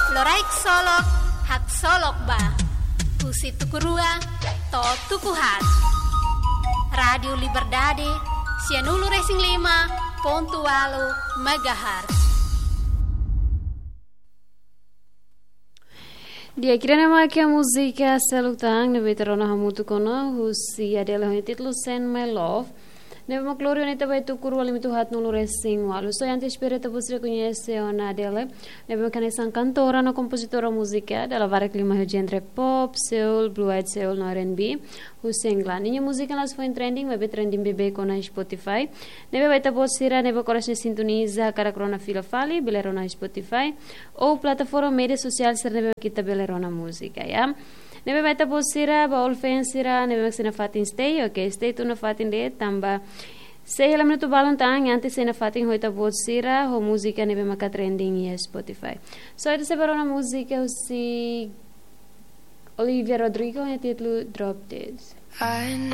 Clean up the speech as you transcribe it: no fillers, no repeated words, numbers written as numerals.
Loraik solok, hak solok ba. Husi tukurua, to tukuhat. Radio Liberdade, Sianulu Racing 5.8 MHz. Dia kira nama que a música salutang na veterana hamutu kono husi adela honi título Send My Love. Neve uma gloria neta vai tu kuru ali mitu hat nulu racing walu. So antes espera tu você conhece ona adela. Neve uma canção cantora na compositora música dela várias clima genre pop, soul, blue-eyed soul, no R&B. Husi engla. Ninha música nas foi trending, vai trending bebê com na Spotify. Neve vai tu você neve coração sintoniza cara corona fila fali, belero na Spotify ou plataforma mídia social ser neve kita belero na música, ya. Nebe baita bosira ba olfensira nebe maxina fatin stay okay stay tu na fatin de tamba sei ela minuto balon tang antes sena fatin hoita bosira ho música nebe maka trending e Spotify so ito separo na música si Olivia Rodrigo e título Drop Dead.